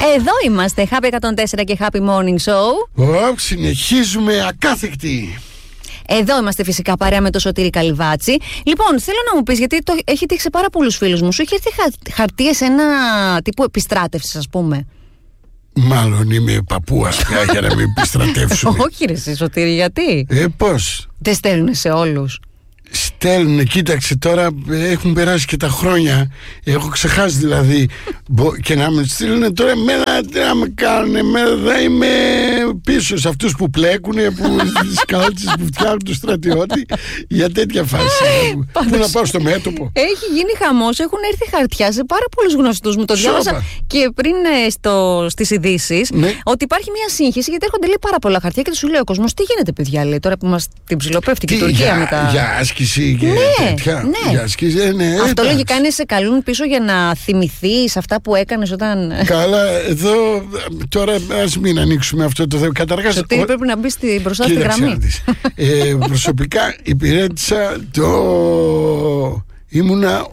Εδώ είμαστε, Happy 104 και Happy Morning Show. Συνεχίζουμε ακάθεκτοι. Εδώ είμαστε φυσικά παρέα με το Σωτήρη Καλυβάτσι. Λοιπόν, θέλω να μου πεις, γιατί έχει τύχει σε πάρα πολλούς φίλους μου. Σου έχει έρθει χαρτί ένα τύπου επιστράτευσης, ας πούμε? Μάλλον είμαι παππούας πια για να μην επιστρατεύσουμε. Όχι ρε εσύ Σωτήρη, γιατί? Πώς? Δεν στέλνουν σε όλους. Στέλνουν, κοίταξε τώρα, έχουν περάσει και τα χρόνια. Έχω ξεχάσει δηλαδή. Και να με στείλουν τώρα, εμένα τι να με κάνουν? Εμένα είμαι πίσω σε αυτούς που πλέκουνε, τις κάλτσες που φτιάχνουν του στρατιώτη, για τέτοια φάση. Πού να πάω στο μέτωπο? Έχει γίνει χαμός, έχουν έρθει χαρτιά σε πάρα πολλούς γνωστούς μου. Το διάβασα και πριν στις ειδήσεις, ναι, ότι υπάρχει μια σύγχυση, γιατί έρχονται λέει πάρα πολλά χαρτιά και του λέει ο κόσμος, τι γίνεται παιδιά, λέει, τώρα που μας την ψιλοπέφτει και η Τουρκία μετά. Για άσκηση και τέτοια. Ναι. Για άσκηση, ναι, αυτό λογικά είναι σε καλούν πίσω για να θυμηθείς αυτά που έκανες όταν. Καλά, εδώ τώρα ας μην ανοίξουμε αυτό το θέμα. Καταρχάς, Σωτήρη, πρέπει να μπεις μπροστά στη γραμμή. Προσωπικά υπηρέτησα ήμουνα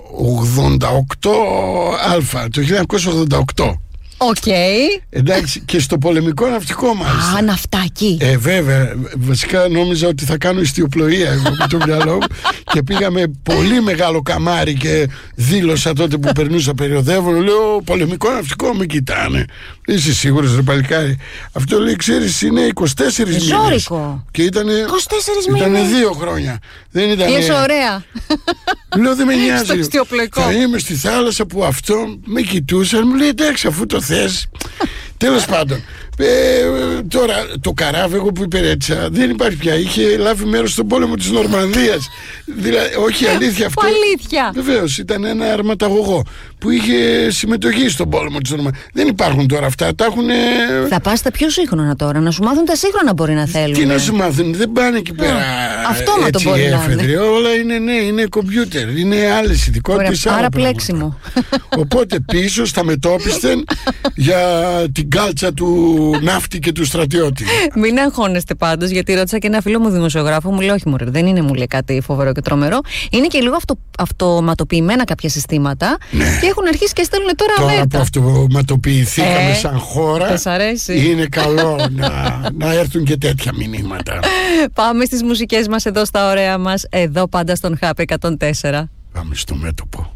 88α, το 1988. Οκ. Εντάξει, και στο πολεμικό ναυτικό μάλιστα. Α, ναυτάκι. Βέβαια, βασικά νόμιζα ότι θα κάνω ιστιοπλοεία εγώ με το μυαλό μου και πήγαμε πολύ μεγάλο καμάρι και δήλωσα τότε που περνούσα περιοδεύον, λέω πολεμικό ναυτικό, με κοιτάνε. Είσαι σίγουρος ρε παλικάρι? Αυτό λέει, ξέρεις, είναι 24 μήνες. Ζώρικο. Και ήτανε 24 μήνες. Ήτανε 2 χρόνια. Δεν ήταν. Είσαι ωραία. Λέω δεν με νοιάζει. Στο ιστιοπλοϊκό. Θα είμαι στη θάλασσα που αυτό με κοιτούσαν. Μου λέει εντάξει, αφού το θες. Τέλος πάντων, τώρα το καράβι εγώ που υπηρέτησα δεν υπάρχει πια. Είχε λάβει μέρος στον πόλεμο της Νορμανδίας. Δηλαδή, όχι αλήθεια αυτό. Αλήθεια. Βεβαίως, ήταν ένα αρματαγωγό που είχε συμμετοχή στον πόλεμο της Νορμανδίας. Δεν υπάρχουν τώρα αυτά. Τα έχουν. Θα πας στα πιο σύγχρονα τώρα. Να σου μάθουν τα σύγχρονα μπορεί να θέλουν. Τι να σου μάθουν, δεν πάνε εκεί πέρα. Αυτόματο μπορεί να είναι. Όλα είναι, ναι, είναι κομπιούτερ. Είναι άλλες ειδικότητες. Άρα πλέξιμο. Οπότε πίσω στα μετώπιστεν για την κάλτσα του ναύτη και του στρατιώτη. Μην αγχώνεστε πάντως, γιατί ρώτησα και ένα φίλο μου δημοσιογράφο, μου λέει όχι μωρέ, δεν είναι, μου λέει, κάτι φοβερό και τρομερό. Είναι και λίγο αυτοματοποιημένα κάποια συστήματα, ναι, και έχουν αρχίσει και στέλνουν τώρα που αλέρτα. αυτοματοποιηθήκαμε σαν χώρα, είναι καλό να έρθουν και τέτοια μηνύματα. Πάμε στις μουσικές μας εδώ στα ωραία μας, εδώ πάντα στον Happy 104. Πάμε στο μέτωπο.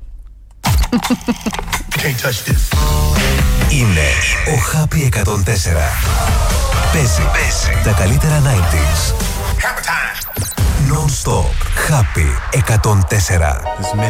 Είναι ο Happy 104. Παίζει τα καλύτερα 90s. Non-stop Happy 104.